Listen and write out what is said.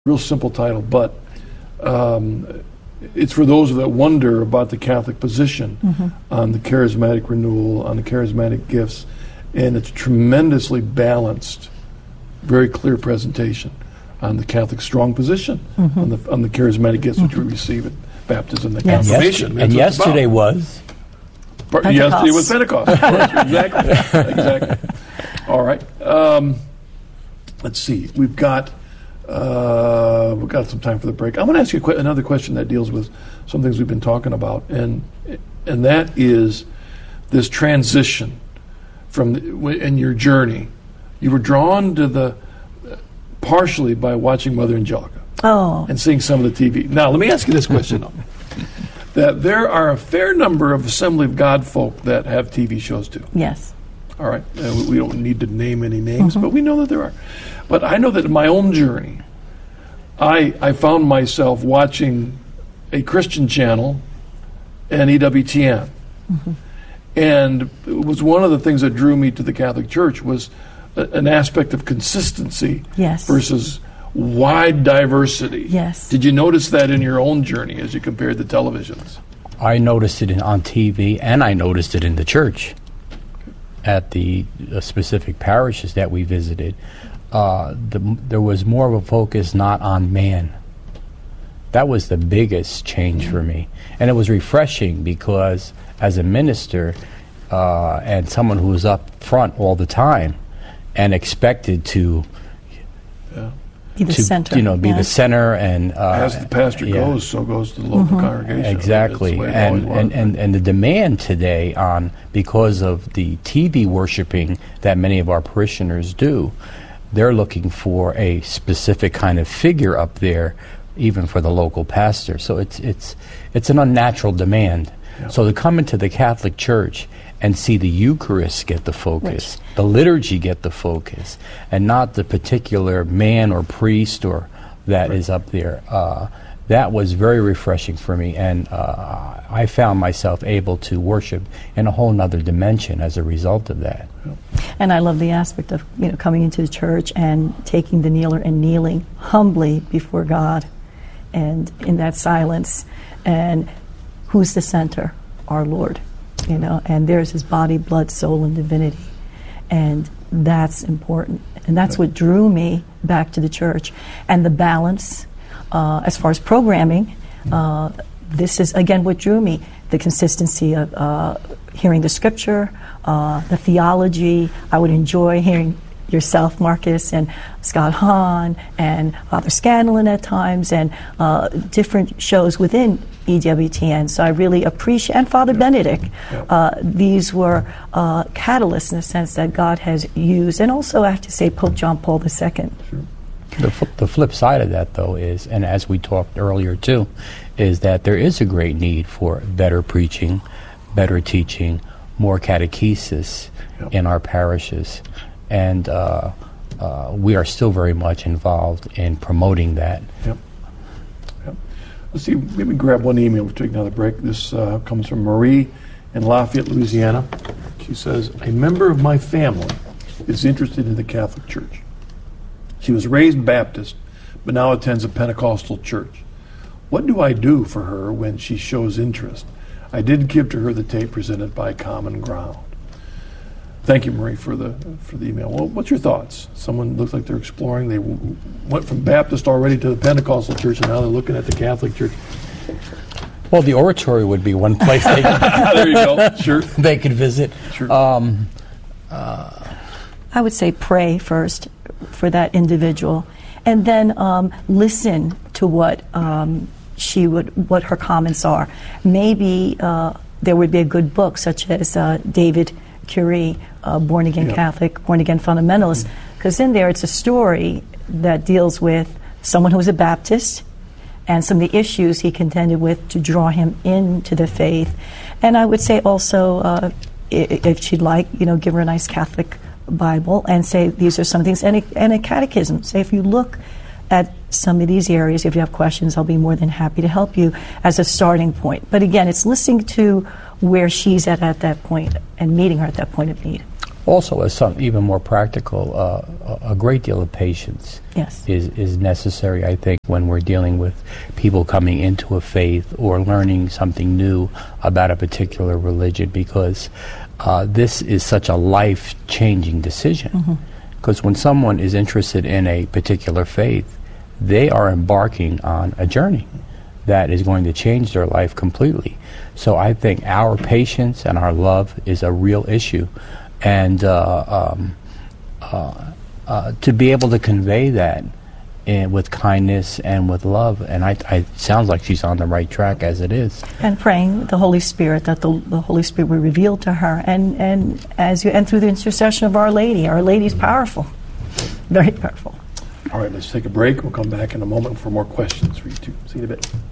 real simple title, but it's for those that wonder about the Catholic position on the charismatic renewal, on the charismatic gifts, and it's tremendously balanced, very clear presentation on the Catholic strong position on the charismatic gifts which we receive at baptism and confirmation. And yesterday was? Yesterday was Pentecost. Of course. Exactly. All right. Let's see. We've got some time for the break. I'm going to ask you another question that deals with some things we've been talking about, and that is this transition from in your journey. You were drawn to partially by watching Mother Angelica and seeing some of the TV. Now, let me ask you this question, though. That there are a fair number of Assembly of God folk that have TV shows too. Yes. All right. We don't need to name any names, but we know that there are. But I know that in my own journey, I found myself watching a Christian channel and EWTN. And it was one of the things that drew me to the Catholic Church was an aspect of consistency versus wide diversity. Yes. Did you notice that in your own journey as you compared the televisions? I noticed it on TV, and I noticed it in the church at the specific parishes that we visited. There was more of a focus not on man. That was the biggest change for me. And it was refreshing because as a minister and someone who was up front all the time and expected to be the center. Be the center, and as the pastor goes, so goes the local congregation. Exactly, and the demand today because of the TV worshiping that many of our parishioners do, they're looking for a specific kind of figure up there, even for the local pastor. So it's an unnatural demand. Yeah. So to come into the Catholic Church and see the Eucharist get the focus, the liturgy get the focus, and not the particular man or priest that is up there. That was very refreshing for me, and I found myself able to worship in a whole nother dimension as a result of that. And I love the aspect of coming into the church and taking the kneeler and kneeling humbly before God, and in that silence, and who's the center? Our Lord. And there's his body, blood, soul, and divinity. And that's important. And that's what drew me back to the church. And the balance, as far as programming, this is, again, what drew me. The consistency of hearing the scripture, the theology. I would enjoy hearing yourself, Marcus, and Scott Hahn, and Father Scanlon at times, and different shows within EWTN. So I really appreciate, and Father Benedict. These were catalysts in the sense that God has used, and also I have to say Pope John Paul II. Sure. The flip side of that, though, is, and as we talked earlier too, is that there is a great need for better preaching, better teaching, more catechesis in our parishes. And we are still very much involved in promoting that. Let's see, let me grab one email. We'll take another break. This comes from Marie in Lafayette, Louisiana. She says, a member of my family is interested in the Catholic Church. She was raised Baptist, but now attends a Pentecostal church. What do I do for her when she shows interest? I did give to her the tape presented by Common Ground. Thank you, Marie, for the email. Well, what's your thoughts? Someone looks like they're exploring. They went from Baptist already to the Pentecostal church, and now they're looking at the Catholic Church. Well, the oratory would be one place they there you go. Sure. They could visit. Sure. I would say pray first for that individual, and then listen to what what her comments are. Maybe there would be a good book such as David Curie, Born Again Catholic, Born Again Fundamentalist, because in there it's a story that deals with someone who was a Baptist and some of the issues he contended with to draw him into the faith. And I would say also, if she'd like, give her a nice Catholic Bible and say these are some things, and a catechism. Say if you look at some of these areas, if you have questions, I'll be more than happy to help you as a starting point. But again, it's listening to where she's at that point and meeting her at that point of need. also, as some even more practical, a great deal of patience Yes. is necessary, I think, when we're dealing with people coming into a faith or learning something new about a particular religion, because this is such a life-changing decision. Because when someone is interested in a particular faith, they are embarking on a journey that is going to change their life completely. So I think our patience and our love is a real issue. And to be able to convey that with kindness and with love, and it sounds like she's on the right track as it is. And praying the Holy Spirit, that the Holy Spirit will reveal to her, and through the intercession of Our Lady. Our Lady's powerful, very powerful. All right, let's take a break. We'll come back in a moment for more questions for you two. See you in a bit.